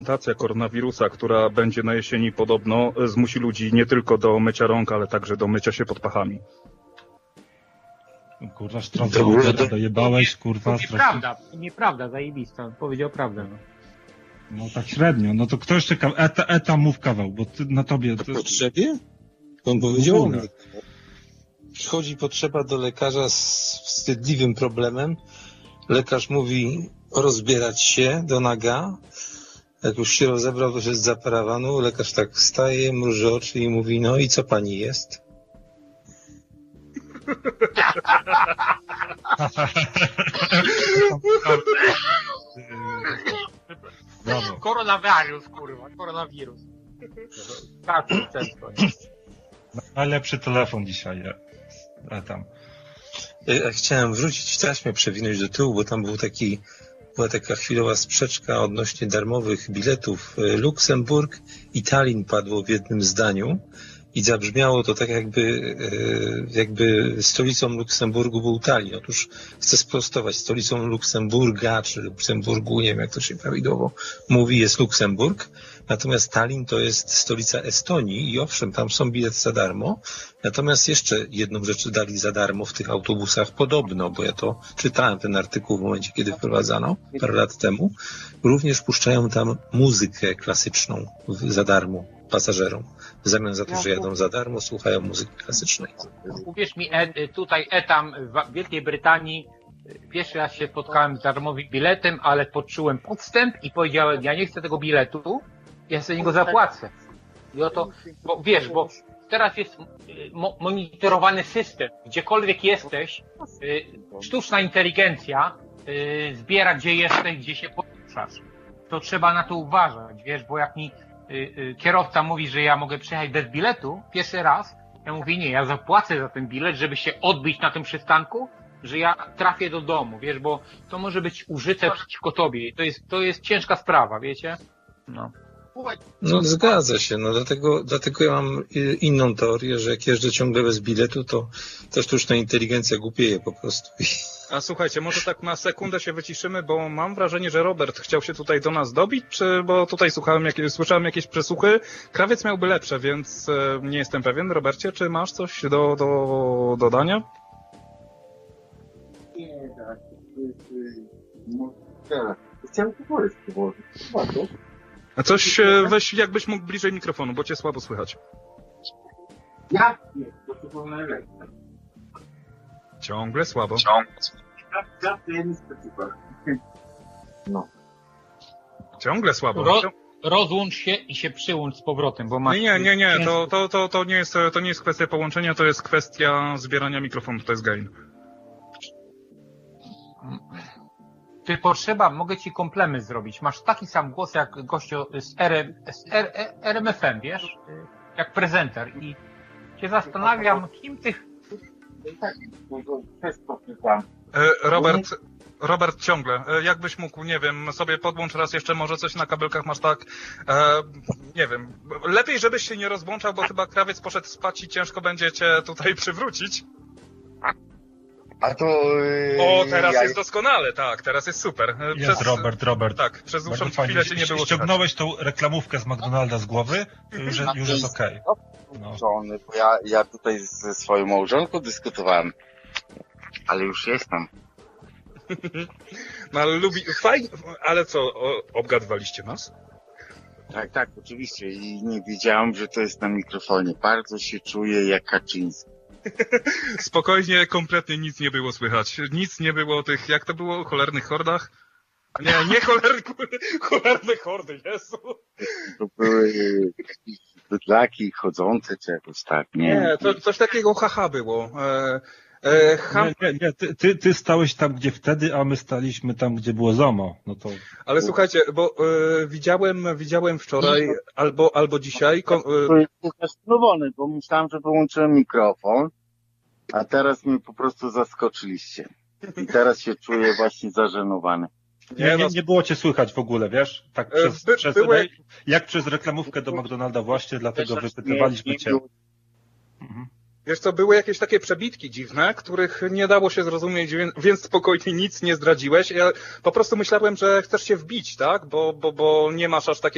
Mutacja koronawirusa, która będzie na jesieni podobno, zmusi ludzi nie tylko do mycia rąk, ale także do mycia się pod pachami. Kurwa, strącę, dojebałeś, kurwa. Nieprawda, zajebista, powiedział prawdę. No. No tak średnio, no to kto jeszcze Eta mów kawał, bo ty, na tobie... To potrzebie? On powiedział o mnie. Przychodzi potrzeba do lekarza z wstydliwym problemem. Lekarz mówi rozbierać się do naga. Jak już się rozebrał, to się z zaparawanu. Lekarz tak wstaje, mruży oczy i mówi, no i co pani jest? Brawo. Koronawirus, kurwa, koronawirus. Tak, Najlepszy telefon dzisiaj, tam. Ja chciałem wrócić w taśmę, przewinąć do tyłu, bo tam była taka chwilowa sprzeczka odnośnie darmowych biletów. Luksemburg i Tallin padło w jednym zdaniu i zabrzmiało to tak jakby stolicą Luksemburgu był Tallin. Otóż chcę sprostować, stolicą Luksemburga czy Luksemburgu, nie wiem jak to się prawidłowo mówi, jest Luksemburg. Natomiast Tallin to jest stolica Estonii i owszem, tam są bilety za darmo. Natomiast jeszcze jedną rzecz dali za darmo w tych autobusach podobno, bo ja to czytałem ten artykuł w momencie, kiedy wprowadzano parę lat temu. Również puszczają tam muzykę klasyczną za darmo pasażerom. W zamian za to, że jadą za darmo, słuchają muzyki klasycznej. Uwierz mi, tutaj Etam w Wielkiej Brytanii pierwszy raz się spotkałem z darmowym biletem, ale poczułem podstęp i powiedziałem, ja nie chcę tego biletu, ja sobie niego zapłacę. I oto, bo wiesz, bo teraz jest monitorowany system. Gdziekolwiek jesteś, sztuczna inteligencja zbiera, gdzie jesteś, gdzie się poruszasz. To trzeba na to uważać, wiesz, bo jak mi kierowca mówi, że ja mogę przyjechać bez biletu pierwszy raz, ja mówię, nie, ja zapłacę za ten bilet, żeby się odbić na tym przystanku, że ja trafię do domu, wiesz, bo to może być użyte przeciwko tobie. To jest ciężka sprawa, wiecie? No zgadza się, no dlatego ja mam inną teorię, że jak jeżdżę ciągle bez biletu, to sztuczna inteligencja głupieje po prostu. A słuchajcie, może tak na sekundę się wyciszymy, bo mam wrażenie, że Robert chciał się tutaj do nas dobić, bo tutaj słyszałem jakieś przesłuchy. Krawiec miałby lepsze, więc nie jestem pewien. Robercie, czy masz coś do dodania? Nie, tak. Chciałem to powiedzieć, bo warto. A coś weź, jakbyś mógł bliżej mikrofonu, bo cię słabo słychać. Ja nie, to zupełnie lepiej. Ciągle słabo. Ja to jeden specjalny. No. Ciągle słabo. Rozłącz się i się przyłącz z powrotem, bo masz... Nie, to nie jest kwestia połączenia, to jest kwestia zbierania mikrofonu, to jest gain. Czy potrzeba, mogę ci komplement zrobić. Masz taki sam głos jak gościu z RMFM, wiesz? Jak prezenter. I się zastanawiam, kim tych... Robert, ciągle. Jakbyś mógł, nie wiem, sobie podłącz raz jeszcze, może coś na kabelkach masz tak, nie wiem. Lepiej, żebyś się nie rozłączał, bo chyba krawiec poszedł spać i ciężko będzie cię tutaj przywrócić. A to... O, teraz jest doskonale, tak, teraz jest super. Jest Robert. Tak, przez dłuższą chwilę cię nie było. Ściągnąłeś tą reklamówkę z McDonalda z głowy, już jest okej. No. Bo ja tutaj ze swoją małżonką dyskutowałem, ale już jestem. No ale fajnie, ale co, obgadywaliście nas? Tak, oczywiście i nie wiedziałem, że to jest na mikrofonie. Bardzo się czuję jak Kaczyński. Spokojnie, kompletnie nic nie było słychać. Nic nie było o tych, jak to było, cholernych hordach? Nie cholerne hordy, Jezu. To były jakieś bydlaki chodzące czy jakoś tak, nie? Nie, coś takiego haha było. Nie, ty stałeś tam, gdzie wtedy, a my staliśmy tam, gdzie było ZOMO. No to... Ale słuchajcie, bo widziałem wczoraj albo dzisiaj... To jest zastanowiony, bo myślałem, że wyłączyłem mikrofon, a teraz mnie po prostu zaskoczyliście. I teraz się czuję właśnie zażenowany. Nie było cię słychać w ogóle, wiesz? Tak jak przez reklamówkę do McDonalda właśnie, dlatego wypytywaliśmy cię. Wiesz co, były jakieś takie przebitki dziwne, których nie dało się zrozumieć, więc spokojnie nic nie zdradziłeś. Ja po prostu myślałem, że chcesz się wbić, tak? Bo nie masz aż takiej